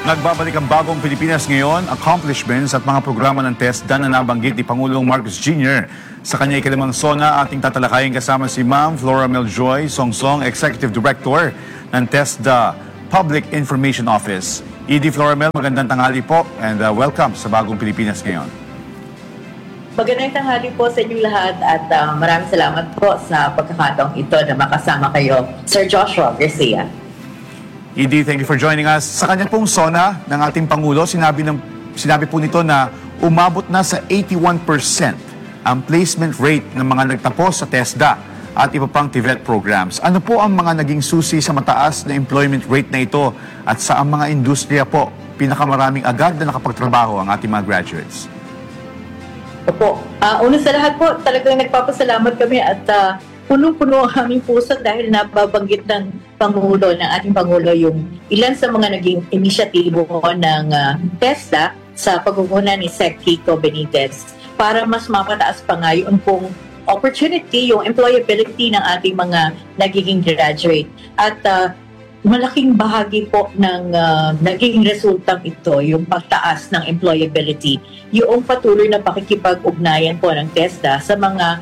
Nagbabalik ang bagong Pilipinas ngayon, accomplishments at mga programa ng TESDA na nabanggit ni Pangulong Marcos Jr. Sa kanya ikalimang SONA, ating tatalakayin kasama si Ma'am Flora Meljoy Songsong, Executive Director ng TESDA Public Information Office. ED Flora Mel, magandang tanghali po and welcome sa bagong Pilipinas ngayon. Magandang tanghali po sa inyong lahat at maraming salamat po sa pagkakataong ito na makasama kayo, Sir Joshua Garcia. ED, thank you for joining us. Sa kanya pong SONA ng ating Pangulo, sinabi po nito na umabot na sa 81% ang placement rate ng mga nagtapos sa TESDA at iba pang TVET programs. Ano po ang mga naging susi sa mataas na employment rate na ito at sa ang mga industriya po pinakamaraming agad na nakapagtrabaho ang ating mga graduates? Opo. Una sa lahat po, talagang nagpapasalamat kami at punong-puno ang aming puso dahil nababanggit ng Pangulo, ng ating Pangulo, yung ilan sa mga naging inisyatibo ng TESDA sa pagunguna ni Sec. Kiko Benitez para mas mapataas pa nga yung pong opportunity, yung employability ng ating mga nagiging graduate. At malaking bahagi po ng naging resultang ito, yung pagtaas ng employability, yung patuloy na pakikipag-ugnayan po ng TESDA sa mga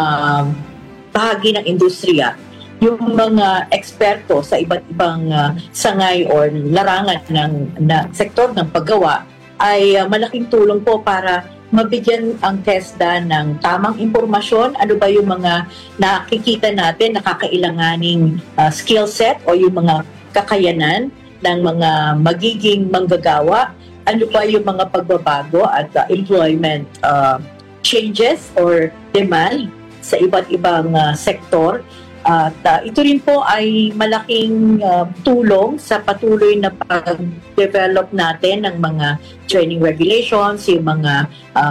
bahagi ng industriya, yung mga eksperto sa iba't ibang sangay or larangan ng sektor ng paggawa ay malaking tulong po para mabigyan ang TESDA ng tamang impormasyon, ano ba yung mga nakikita natin, nakakailanganing skill set o yung mga kakayanan ng mga magiging manggagawa, ano ba yung mga pagbabago at employment changes or demand sa iba't ibang sektor. At ito rin po ay malaking tulong sa patuloy na pag-develop natin ng mga training regulations, yung mga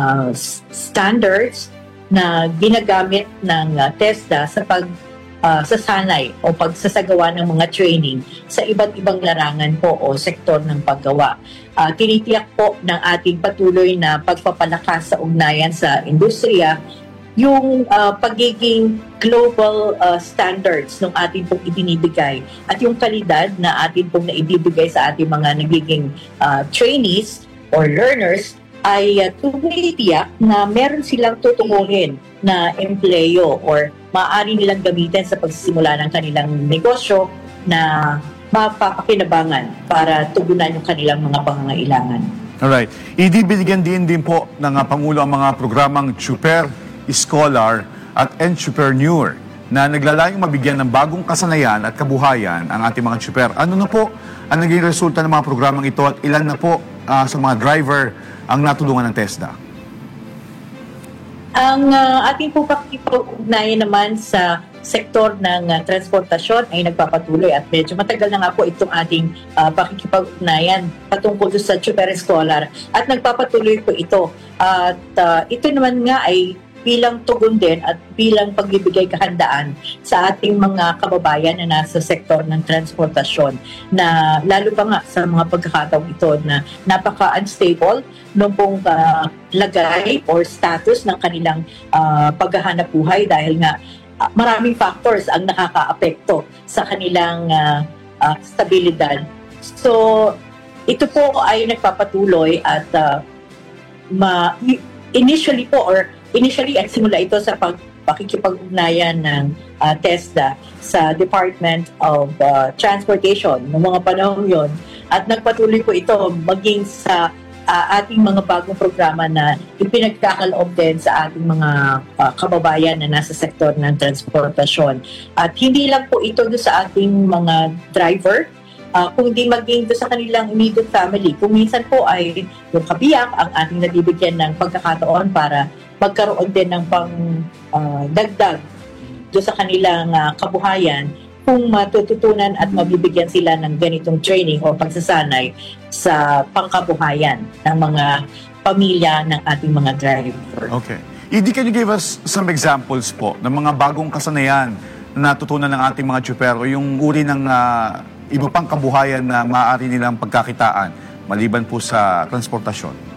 standards na ginagamit ng TESDA sa sasanay o pagsasagawa ng mga training sa iba't ibang larangan po o sektor ng paggawa. Tinitiyak po ng ating patuloy na pagpapalakas sa ugnayan sa industriya yung pagiging global standards ng ating pong ibinibigay at yung kalidad na ating pong naibibigay sa ating mga nagiging trainees or learners ay tumitiyak na meron silang tutunguhin na empleyo or maaari nilang gamitin sa pagsisimula ng kanilang negosyo na mapapakinabangan para tugunan yung kanilang mga pangangailangan. Alright. Binigyan din po ng Pangulo ang mga programang Chuper, Scholar at Entrepreneur na naglalayong mabigyan ng bagong kasanayan at kabuhayan ang ating mga chuper. Ano na po ang naging resulta ng mga programang ito at ilan na po sa mga driver ang natulungan ng TESDA? Ang ating po pakikipag-ugnayan naman sa sektor ng transportasyon ay nagpapatuloy at medyo matagal na nga po itong ating pakikipag-ugnayan patungkol sa Chuper Scholar at nagpapatuloy po ito. At ito naman nga ay bilang tugon din at bilang pagbibigay kahandaan sa ating mga kababayan na nasa sektor ng transportasyon na lalo pa nga sa mga pagkakataong ito na napaka-unstable nung pong lagay or status ng kanilang paghahanap buhay dahil nga maraming factors ang nakakaapekto sa kanilang stabilidad. So, ito po ay nagpapatuloy at Initially, at simula ito sa pakikipag-ugnayan ng TESDA sa Department of Transportation noong mga panahon yon at nagpatuloy po ito maging sa ating mga bagong programa na ipinagkakaloob din sa ating mga kababayan na nasa sektor ng transportasyon. At hindi lang po ito sa ating mga driver, kung di maging sa kanilang immediate family. Kung minsan po ay yung kabiyak ang ating nabibigyan ng pagkakataon para magkaroon din ng dagdag do sa kanilang kabuhayan kung matututunan at mabibigyan sila ng ganitong training o pagsasanay sa pangkabuhayan ng mga pamilya ng ating mga driver. Okay. ED, can you give us some examples po ng mga bagong kasanayan na natutunan ng ating mga chuper o yung uri ng iba pang kabuhayan na maaari nilang pagkakitaan maliban po sa transportasyon?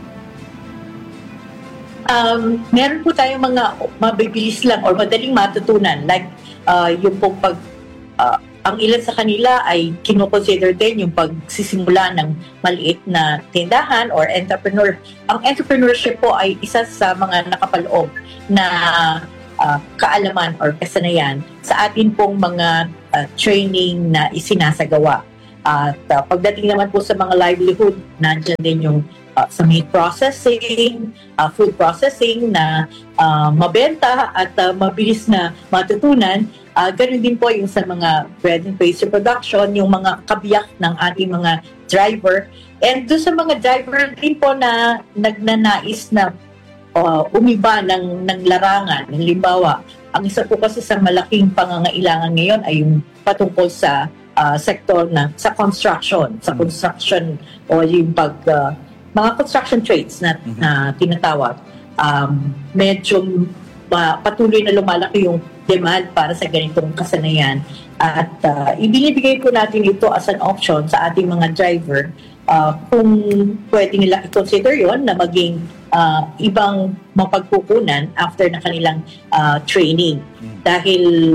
Meron po tayong mga mabibilis lang or madaling matutunan like yung pong ang ilan sa kanila ay kinoconsider din yung pagsisimula ng maliit na tindahan or entrepreneur. Ang entrepreneurship po ay isa sa mga nakapaloob na kaalaman or kasanayan sa atin pong mga training na isinasagawa. At pagdating naman po sa mga livelihood, nandiyan din yung sa meat processing, food processing na mabenta at mabilis na matutunan. Ganun din po yung sa mga bread and pastry production, yung mga kabiyak ng ating mga driver. And doon sa mga driver din po na nagnanais na umiba ng larangan. Halimbawa, ang isa po kasi sa malaking pangangailangan ngayon ay yung patungkol sa sektor sa construction o yung mga construction trades na tinatawag. Medyo patuloy na lumalaki yung demand para sa ganitong kasanayan at ibinibigay po natin ito as an option sa ating mga driver kung pwede nila i-consider yon na maging ibang mapagkukunan after na kanilang training. Dahil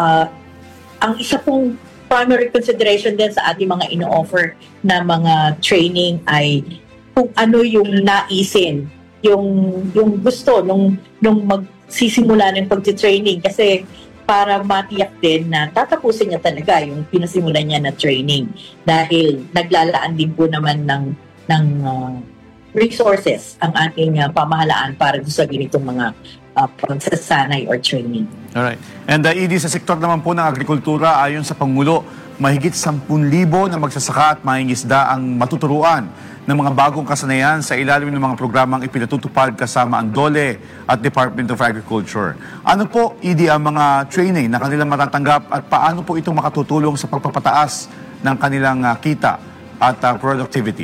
ang isa pong primary consideration din sa ating mga ino-offer na mga training ay kung ano yung naisin, yung gusto nung magsisimula ng pagti-training, kasi para matiyak din na tatapusin niya talaga yung pinasimulan niya na training, dahil naglalaan din po naman ng resources ang ating pamahalaan para sa ganitong mga pagsasanay or training. Alright. And ED, sa sektor naman po ng agrikultura, ayon sa Pangulo, mahigit 10,000 na magsasaka at mangingisda ang matuturuan ng mga bagong kasanayan sa ilalim ng mga programang ipinatutupad kasama ang DOLE at Department of Agriculture. Ano po, ED, ang mga training na kanilang matatanggap at paano po ito makatutulong sa pagpapataas ng kanilang kita at productivity?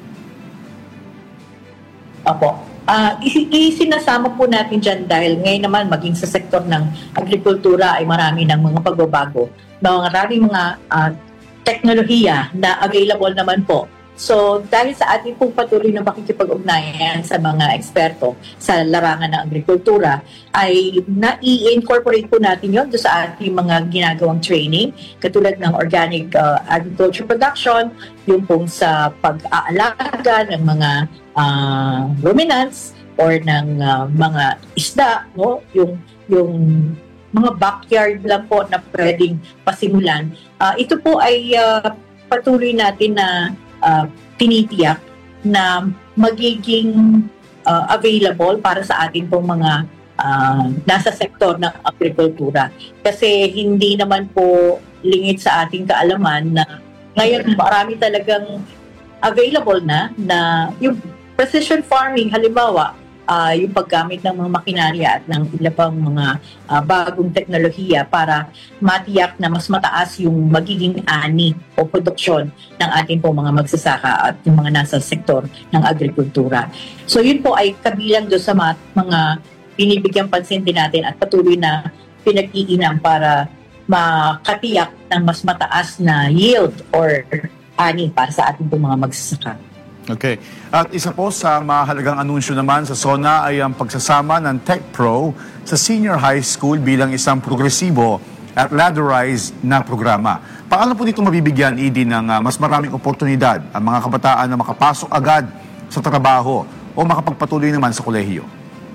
Opo. Isinasama po natin dyan dahil ngayon naman maging sa sektor ng agrikultura ay marami ng mga pagbabago. Maraming mga teknolohiya na available naman po. So, dahil sa ating pong patuloy na pakikipag-ugnayan sa mga eksperto sa larangan ng agrikultura, ay na-i-incorporate po natin yun sa ating mga ginagawang training, katulad ng organic agriculture production, yung pong sa pag-aalaga ng mga ruminants or ng mga isda, no? Yung mga backyard lang po na pwedeng pasimulan. Ito po ay patuloy natin na tinitiyak na magiging available para sa atin pong mga nasa sektor ng agrikultura. Kasi hindi naman po lingid sa ating kaalaman na ngayon marami talagang available na yung precision farming, halimbawa, yung paggamit ng mga makinarya at ng ilang pang mga bagong teknolohiya para matiyak na mas mataas yung magiging ani o produksyon ng ating po mga magsasaka at yung mga nasa sektor ng agrikultura. So yun po ay kabilang doon sa mga binibigyang pansin din natin at patuloy na pinag-iinam para makatiyak ng mas mataas na yield or ani para sa ating po mga magsasaka. Okay. At isa po sa mahalagang anunsyo naman sa SONA ay ang pagsasama ng TechPro sa senior high school bilang isang progresibo at ladderized na programa. Paano po dito mabibigyan, ED, ng mas maraming oportunidad ang mga kabataan na makapasok agad sa trabaho o makapagpatuloy naman sa kolehiyo?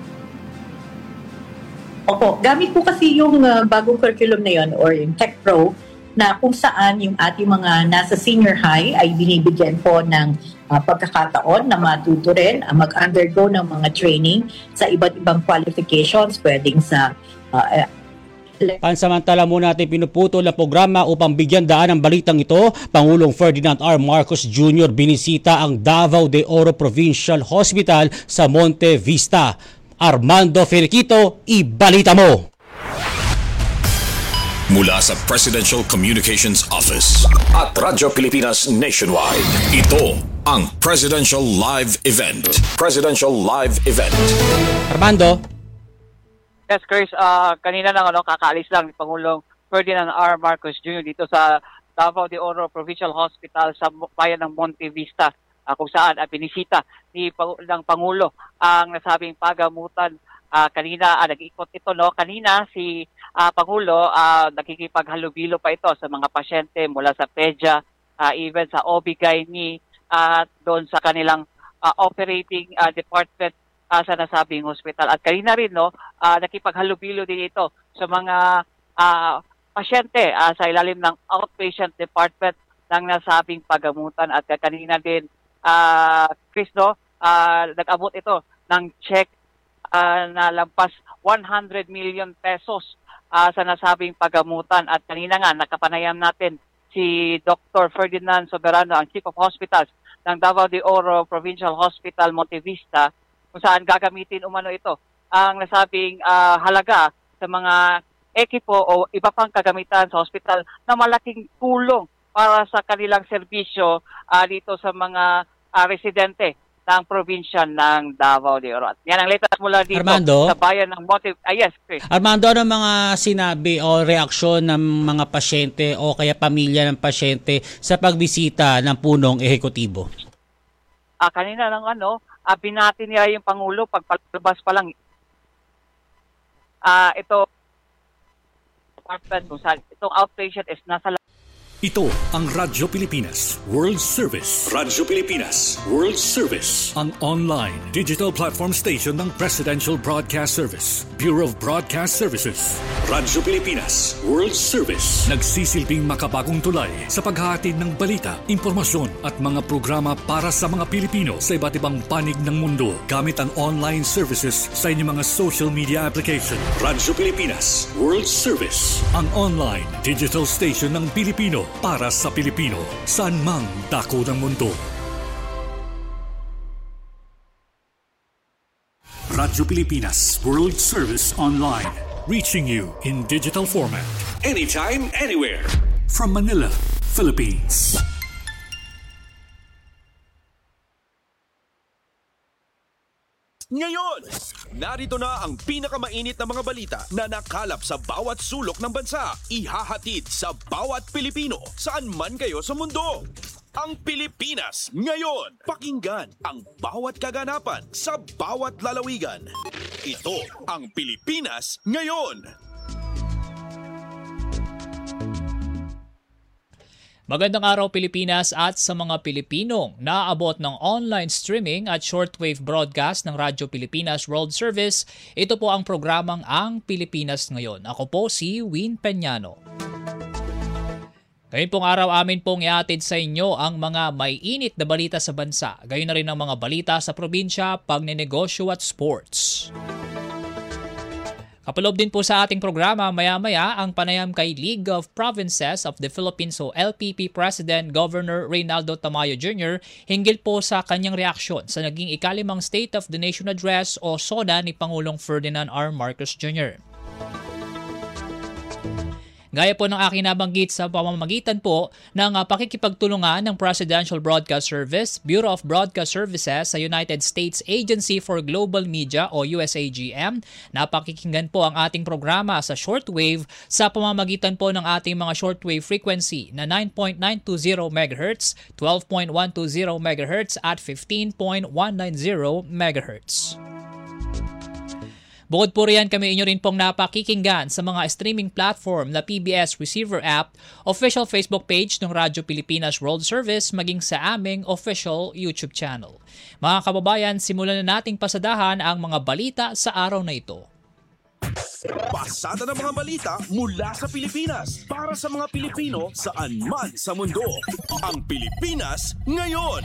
Opo, gamit po kasi yung bagong curriculum na yon or yung TechPro na kung saan yung ating mga nasa senior high ay binibigyan po ng pagkakataon na matuto rin, mag-undergo ng mga training sa iba't ibang qualifications, pwedeng sa Pansamantala muna natin pinuputol ang programa upang bigyan daan ng balitang ito. Pangulong Ferdinand R. Marcos Jr. binisita ang Davao de Oro Provincial Hospital sa Monte Vista. Armando Feriquito, ibalita mo! Mula sa Presidential Communications Office at Radyo Pilipinas Nationwide, ito ang Presidential Live Event. Presidential Live Event. Armando? Yes, Chris. Kanina lang kakaalis lang ni Pangulong Ferdinand R. Marcos Jr. dito sa Davao de Oro Provincial Hospital sa bayan ng Monte Vista, kung saan binisita ng Pangulo ang nasabing pagamutan. Kanina nag-ikot ito, kanina si Pangulo, nakikipaghalubilo pa ito sa mga pasyente mula sa PEDYA, even sa OB-GYN, at doon sa kanilang operating department sa nasabing hospital. At kanina rin, nakipaghalubilo din ito sa mga pasyente sa ilalim ng outpatient department ng nasabing pagamutan. At kanina din, Chris, nag-abot ito ng check na lampas 100 million pesos sa nasabing pagamutan. At kanina nga, nakapanayam natin si Dr. Ferdinand Soberano, ang Chief of Hospitals ng Davao de Oro Provincial Hospital, Monte Vista, kung saan gagamitin umano ito ang nasabing halaga sa mga ekipo o iba pang kagamitan sa hospital na malaking tulong para sa kanilang serbisyo dito sa mga residente ng probinsya ng Davao de Oro. Yan ang latest mula dito Armando? Sa bayan ng Monte. Yes, Chris. Armando, ano mga sinabi o reaksyon ng mga pasyente o kaya pamilya ng pasyente sa pagbisita ng punong ehekutibo? Kanina lang binati niya yung Pangulo pagpalabas pa lang. Ito apartment kung saan itong outpatient is nasa Ito ang Radyo Pilipinas World Service. Radyo Pilipinas World Service. Ang online digital platform station ng Presidential Broadcast Service, Bureau of Broadcast Services. Radyo Pilipinas World Service. Nagsisilbing makabagong tulay sa paghahatid ng balita, impormasyon at mga programa para sa mga Pilipino sa iba't ibang panig ng mundo gamit ang online services sa inyong mga social media application. Radyo Pilipinas World Service. Ang online digital station ng Pilipino para sa Pilipino, saan mang dako ng mundo. Radyo Pilipinas World Service Online, reaching you in digital format, anytime, anywhere. From Manila, Philippines. Ngayon, narito na ang pinakamainit na mga balita na nakalap sa bawat sulok ng bansa. Ihahatid sa bawat Pilipino, saan man kayo sa mundo. Ang Pilipinas ngayon. Pakinggan ang bawat kaganapan sa bawat lalawigan. Ito ang Pilipinas ngayon. Magandang araw Pilipinas at sa mga Pilipinong naaabot ng online streaming at shortwave broadcast ng Radyo Pilipinas World Service. Ito po ang programang Ang Pilipinas Ngayon. Ako po si Win Peñano. Ngayon pong araw amin pong iatid sa inyo ang mga may init na balita sa bansa. Gayon na rin ang mga balita sa probinsya, pagnenegosyo at sports. Kapalob din po sa ating programa maya-maya ang panayam kay League of Provinces of the Philippines o LPP President Governor Reynaldo Tamayo Jr. hinggil po sa kanyang reaksyon sa naging ikalimang State of the Nation Address o SONA ni Pangulong Ferdinand R. Marcos Jr. Gaya po ng aking nabanggit sa pamamagitan po ng pakikipagtulungan ng Presidential Broadcast Service, Bureau of Broadcast Services sa United States Agency for Global Media o USAGM, napakikinggan po ang ating programa sa shortwave sa pamamagitan po ng ating mga shortwave frequency na 9.920 MHz, 12.120 MHz at 15.190 MHz. Bukod po riyan, kami inyo rin pong napakikinggan sa mga streaming platform na PBS Receiver App, official Facebook page ng Radyo Pilipinas World Service, maging sa aming official YouTube channel. Mga kababayan, simulan na nating pasadahan ang mga balita sa araw na ito. Pasada ng mga balita mula sa Pilipinas para sa mga Pilipino saan man sa mundo. Ang Pilipinas ngayon.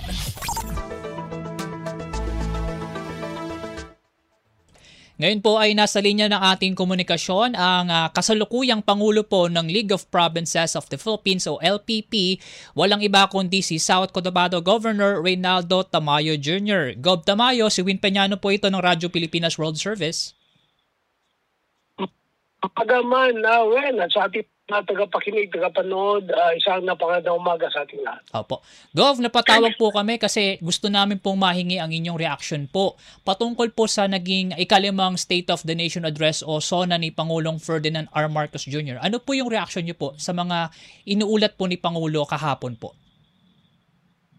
Ngayon po ay nasa linya ng ating komunikasyon ang kasalukuyang Pangulo po ng League of Provinces of the Philippines o LPP, walang iba kundi si South Cotabato Governor Reynaldo Tamayo Jr. Gov. Tamayo, si Win Peñano po ito ng Radyo Pilipinas World Service. Pagaman na, sa ating mga tagapakinig, tagapanood, isang napakagandang umaga sa ating lahat. Opo. Gov, napatawag po kami kasi gusto namin pong mahingi ang inyong reaction po patungkol po sa naging ikalimang State of the Nation Address o SONA ni Pangulong Ferdinand R. Marcos Jr. Ano po yung reaction niyo po sa mga inuulat po ni Pangulo kahapon po?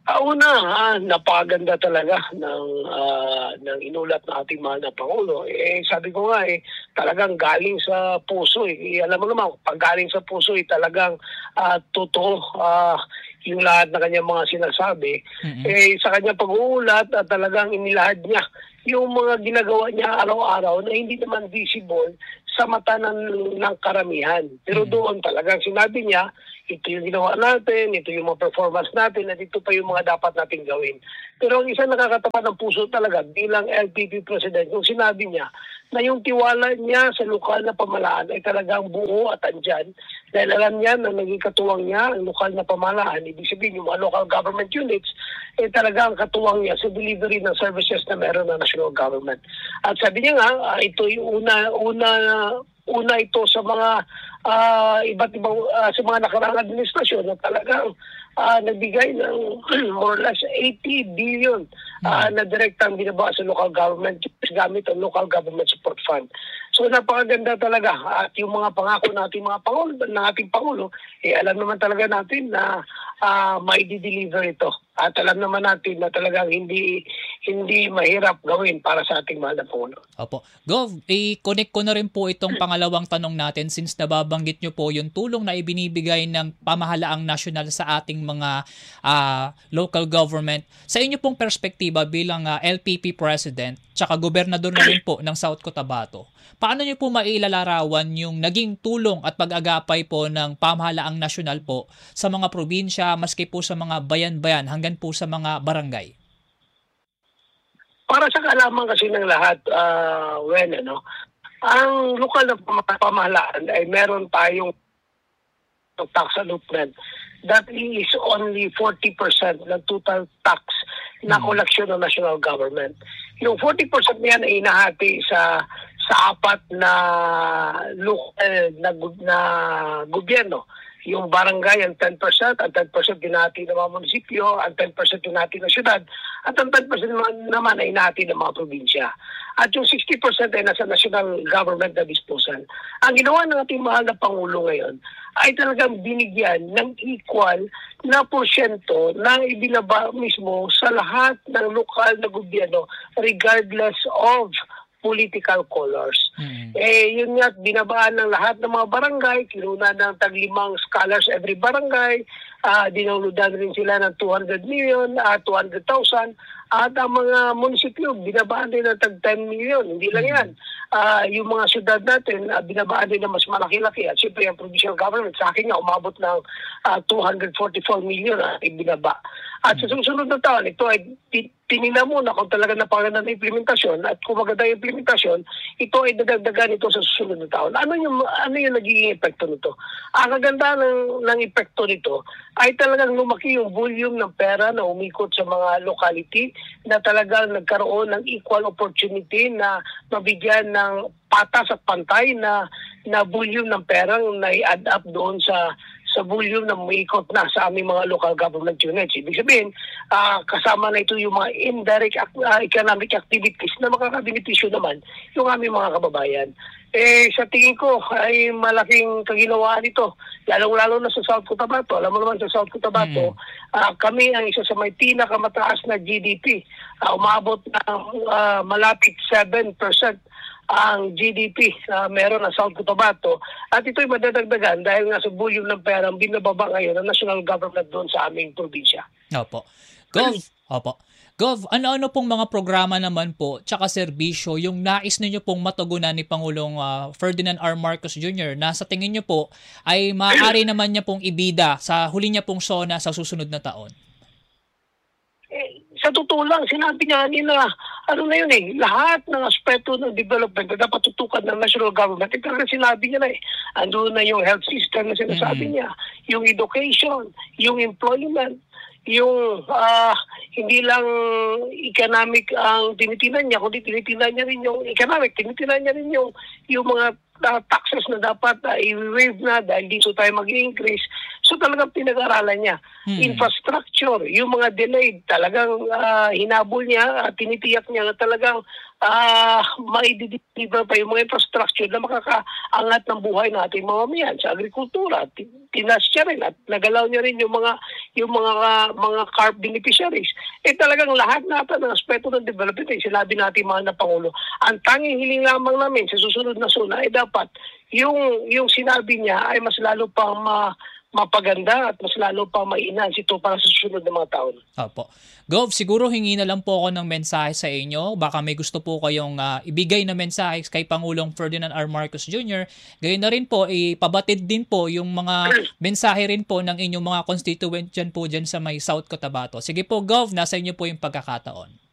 Napakaganda talaga ng inulat ng ating mahal na Pangulo. Sabi ko nga, talagang galing sa puso. Alam mo naman, pag galing sa puso, talagang totoo yung lahat na kanyang mga sinasabi. Sa kanyang pag-uulat, talagang inilahad niya yung mga ginagawa niya araw-araw na hindi naman visible sa mata ng karamihan. Pero doon talagang sinabi niya, ito yung ginawa natin, ito yung mga performance natin, at ito pa yung mga dapat natin gawin. Pero ang isang nakakatapat ng puso talaga bilang LPP President, yung sinabi niya na yung tiwala niya sa lokal na pamahalaan ay talagang buo at andyan. Dahil alam niya na naging katuwang niya ang lokal na pamahalaan, ibig sabihin yung mga local government units, talagang katuwang niya sa delivery ng services na meron ng national government. At sabi niya nga, ito yung una ito sa mga iba't ibang sa mga nakaraang administrasyon na talagang nagbigay ng more or less 80 billion na direktang binaba sa local government gamit ang local government support fund. So napakaganda talaga at yung mga pangako natin ating Pangulo, alam naman talaga natin na mai-deliver ito. At alam naman natin na talagang hindi mahirap gawin para sa ating mahal na Pangulo. Opo. Gov, i-connect ko na rin po itong pangalawang tanong natin since nababanggit nyo po yung tulong na ibinibigay ng pamahalaang nasyonal sa ating mga local government. Sa inyo pong perspektiba bilang LPP President tsaka gobernador na rin po ng South Cotabato, paano nyo po mailalarawan yung naging tulong at pag-agapay po ng pamahalaang nasyonal po sa mga probinsya, maski po sa mga bayan-bayan hanggang po sa mga barangay? Para sa kaalaman kasi ng lahat, ang lokal na pamahalaan ay meron tayong tax allotment that is only 40% ng total tax na koleksyon ng national government. Yung 40% niyan ay inahati sa apat na lokal na gobyerno. Yung barangay ang 10%, ang 10% dinati ng mga munisipyo, ang 10% dinati ng syudad, at ang 10% naman ay inati ng mga probinsya. At yung 60% ay nasa national government na disposal. Ang ginawa ng ating mahal na Pangulo ngayon ay talagang binigyan ng equal na porsyento na ibinaba mismo sa lahat ng lokal na gobyerno regardless of political colors. Yun nga, binabaan ng lahat ng mga barangay, kinuna ng tag-5 scholars every barangay, dinuludan rin sila ng 200 million, 200,000, at ang mga munisipyo, binabaan din ng tag-10 million. Hindi lang yan. Yung mga syudad natin, binabaan din ng mas malaki-laki. At siyempre, yung provincial government, sa akin nga, umabot ng 244 million na ibinaba. At sa susunod na taon, ito ay tinignan muna kung talaga napaganda na implementasyon at kung maganda yung implementasyon, ito ay dadagdagan ito sa susunod na taon. Ano yung nagiging epekto nito? Ang kaganda ng epekto nito ay talagang lumaki yung volume ng pera na umikot sa mga locality na talagang nagkaroon ng equal opportunity na mabigyan ng patas at pantay na volume ng perang na i-add up doon sa volume na umiikot na sa aming mga local government units. Ibig sabihin, kasama na ito yung mga indirect economic activities na makakabenepisyo naman yung aming mga kababayan. Sa tingin ko ay malaking kaginawaan ito, lalong-lalo na sa South Cotabato. Alam mo naman sa South Cotabato, kami ang isa sa may pinakamataas na GDP. Umabot ng malapit 7% ang GDP meron na South Cotabato. At ito'y madadagdagan dahil nga sa volume ng pera binababa ngayon ng national government doon sa aming probinsya. Opo. Gov, ano-ano pong mga programa naman po tsaka serbisyo yung nais ninyo pong matugunan ni Pangulong Ferdinand R. Marcos Jr. na sa tingin nyo po ay maaari naman niya pong ibida sa huli niya pong SONA sa susunod na taon? Sa totoo lang, sinabi niya kanina, lahat ng aspeto ng development na dapat tutukan ng national government, ito na sinabi niya na andun na yung health system na sinasabi niya, yung education, yung employment, yung hindi lang economic ang tinitinan niya, kundi tinitinan niya rin yung economic, tinitinan niya rin yung mga taxes na dapat i-waive na dahil dito tayo mag-increase. So talagang pinag-aralan niya. Infrastructure, yung mga delayed, talagang hinabol niya, tinitiyak niya na talagang maidideliver pa yung mga infrastructure na makakaangat ng buhay ng ating mamamayan sa agrikultura. Tinas siya rin at nagalaw niya rin yung mga CARP beneficiaries. Talagang lahat natin ng aspeto ng development sinabi natin mga na Pangulo. Ang tanging hiling lamang namin sa susunod na SONA ay dapat yung sinabi niya ay mas lalo pang mapaganda at mas lalo pang mainans ito para sa susunod na mga taon. Opo. Gov, siguro hingi na lang po ako ng mensahe sa inyo. Baka may gusto po kayong ibigay na mensahe kay Pangulong Ferdinand R. Marcos Jr. Gayon na rin po, ipabatid din po yung mga mensahe rin po ng inyong mga constituent dyan po dyan sa may South Cotabato. Sige po, Gov, nasa inyo po yung pagkakataon.